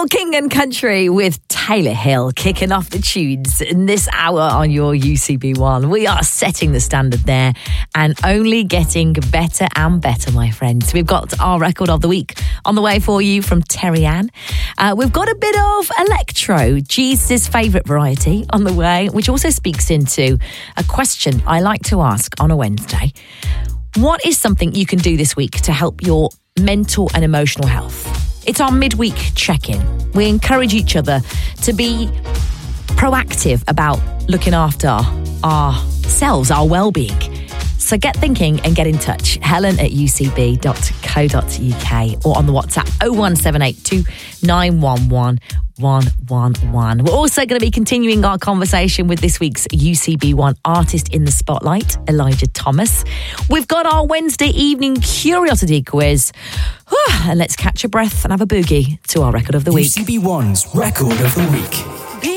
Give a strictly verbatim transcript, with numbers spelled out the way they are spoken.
For King and Country with Taylor Hill kicking off the tunes in this hour on your U C B one. We are setting the standard there and only getting better and better, my friends. We've got our record of the week on the way for you from Terry Ann. Uh, we've got a bit of electro, Jesus' favourite variety, on the way, which also speaks into a question I like to ask on a Wednesday. What is something you can do this week to help your mental and emotional health? It's our midweek check-in. We encourage each other to be proactive about looking after ourselves, our well-being. So get thinking and get in touch. Helen at u c b dot co dot u k or on the WhatsApp oh one seven eight two nine one one one one one. We're also going to be continuing our conversation with this week's U C B one Artist in the Spotlight, Elijah Thomas. We've got our Wednesday evening curiosity quiz. And let's catch a breath and have a boogie to our record of the week. U C B one's record of the week.